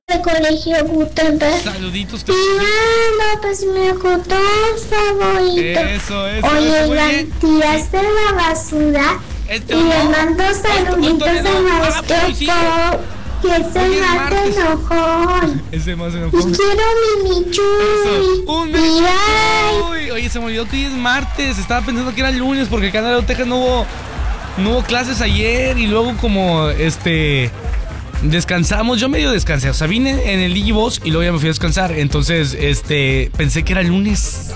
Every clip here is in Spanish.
de colegio Gutenberg. Saluditos. Iván López, mi locutor favorito. Eso. Oye, muy Iván, bien. tiraste la basura. Y le mando saluditos al maestro Pop, que ese más enojón. Ese más Y enojón. quiero mi Michuy. Un Bye. Uy, oye, se me olvidó que hoy es martes. Estaba pensando que era lunes porque acá en la Texas no hubo clases ayer. Y luego como descansamos. Yo medio descansé. O sea, vine en el Digiboss y luego ya me fui a descansar. Entonces, pensé que era lunes.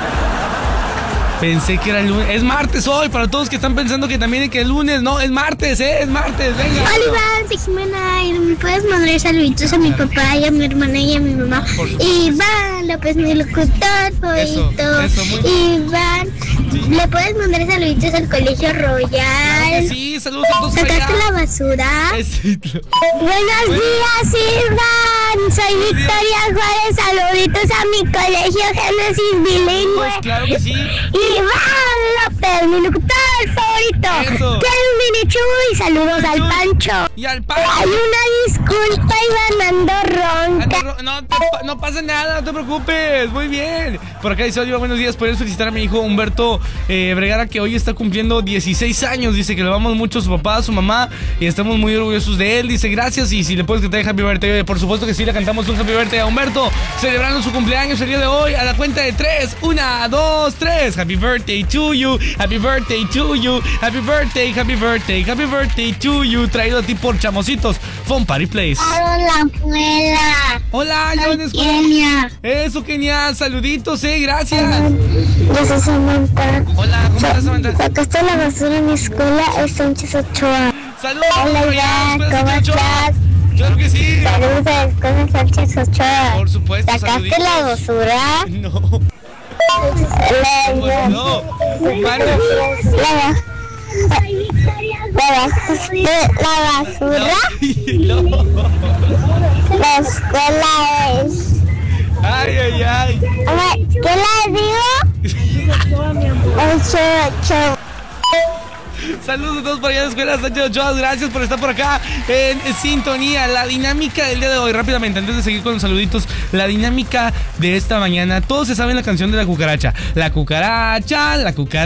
Pensé que era el lunes. Es martes hoy, para todos que están pensando que también es que es lunes. No, es martes, es martes, venga. Hola Iván, soy Jimena y me puedes mandar saluditos a mi papá y a mi hermana y a mi mamá. Iván López, mi locutor favorito. Eso, muy bien. Iván, ¿le puedes mandar saluditos al Colegio Royal? Claro que sí, saludos a todos. ¿Sacaste la basura? Buenos días, Iván. Soy Victoria Juárez. Saluditos a mi colegio Génesis Bilingüe. Pues claro que sí. Iván López, mi locutor favorito. Eso. Que es un mini chuy. Saludos al Pancho. Y al Pancho. Hay una disculpa, Iván, ando ronca. No pasa nada, no te preocupes. Muy bien. Por acá dice Oliva, buenos días. ¿Puedes felicitar a mi hijo Humberto Vergara, que hoy está cumpliendo 16 años? Dice que le amamos mucho a su papá, a su mamá, y estamos muy orgullosos de él. Dice gracias, y si le puedes cantar Happy Birthday. Por supuesto que sí, le cantamos un Happy Birthday a Humberto, celebrando su cumpleaños el día de hoy. A la cuenta de 3, 1, 2, 3. Happy birthday to you, happy birthday to you, happy birthday, happy birthday, happy birthday to you. Traído a ti por Chamositos Fun Party Place. Hola, abuela. Hola, ya van a escuchar. Kenia. Eso, Kenia, saluditos, gracias. Yo soy Samantha. Hola, ¿cómo estás, Samantha? Sacaste la basura en mi escuela, es Sánchez Ochoa. Saludos. Hola, Iván, ¿cómo estás? Claro que sí. Saludos a la escuela Sánchez Ochoa. Por supuesto, ¿Sacaste saluditos. la basura? No. No. Mande. La basura. No. La escuela es. Ay. ¿Qué le digo? Ocho. Saludos a todos por allá de la escuela Sánchez Ochoa. Gracias por estar por acá en sintonía. La dinámica del día de hoy, rápidamente, antes de seguir con los saluditos, la dinámica de esta mañana. Todos se saben la canción de la cucaracha. La cucaracha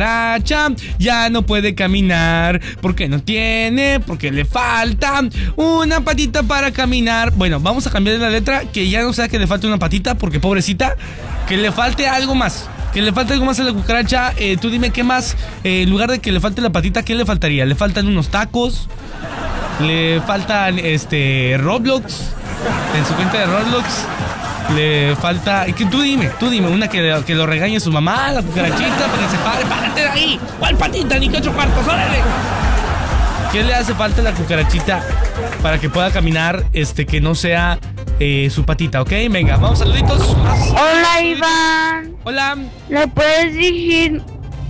ya no puede caminar porque no tiene, porque le falta una patita para caminar. Bueno, vamos a cambiar la letra, que ya no sea que le falte una patita, porque pobrecita, que le falte algo más. Que le falta algo más a la cucaracha. Tú dime qué más. En lugar de que le falte la patita, ¿qué le faltaría? ¿Le faltan unos tacos? ¿Le faltan Roblox? En su cuenta de Roblox le falta. Tú dime una que lo regañe su mamá, la cucarachita, para que se pare. ¡Párate de ahí! ¿Cuál patita? Ni que 8 cuartos, órale. ¿Qué le hace falta a la cucarachita para que pueda caminar, que no sea su patita, ok? Venga, vamos, saluditos. Hola, Iván. Hola. ¿Le puedes decir?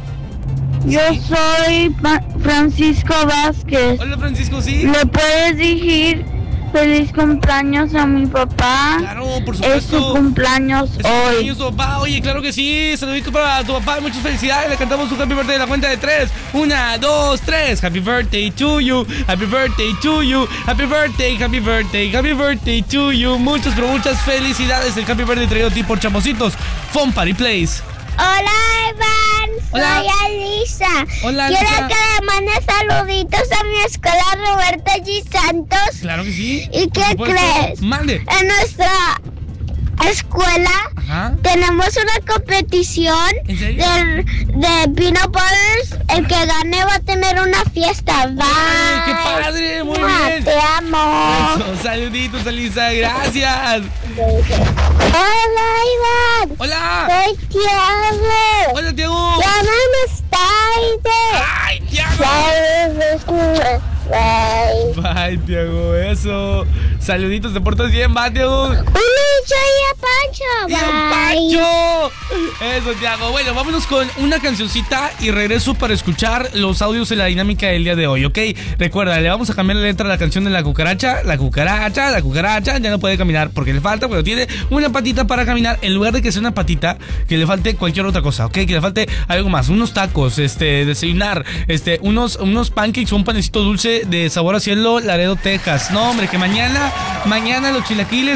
Yo soy Francisco Vázquez. Hola, Francisco, ¿sí? ¿Le puedes decir feliz cumpleaños a mi papá? Claro, por supuesto. Es su cumpleaños hoy. Tu papá. Oye, claro que sí. Saludito para tu papá. Muchas felicidades. Le cantamos un Happy Birthday de la cuenta de 3. 1, 2, 3. Happy birthday to you. Happy birthday to you. Happy birthday, happy birthday, happy birthday to you. Muchas, pero muchas felicidades. El Happy Birthday traído a ti por Chamositos Fun Party Place. Hola, Iván. Hola. Soy Alisa. Hola, Quiero Alisa. que le mande saluditos a mi escuela Roberto G. Santos. Claro que sí. ¿Y qué Por supuesto. crees? Mande. En nuestra escuela Ajá. tenemos una competición ¿En serio? de peanut butters. El que gane va a tener una fiesta. Bye. Ay, ¡qué padre! Muy bien. Te amo. Eso, saluditos, Alisa. Gracias. Hola, Iván. Hola. Soy Tiago. Hola, Tiago. Llámanos tarde. ¡Ay, Tiago! Bye, Tiago, eso. Saluditos, te portas bien, va, Tiago. Soy a Pancho. ¡Y a Pancho! Eso, Tiago. Bueno, vámonos con una cancioncita y regreso para escuchar los audios de la dinámica del día de hoy, ¿ok? Recuerda, le vamos a cambiar la letra a la canción de la cucaracha. La cucaracha ya no puede caminar porque le falta, pero tiene una patita para caminar. En lugar de que sea una patita, que le falte cualquier otra cosa, ¿ok? Que le falte algo más, unos tacos, desayunar, unos pancakes o un panecito dulce de sabor a cielo, Laredo, Texas. No, hombre, que mañana los chilaquiles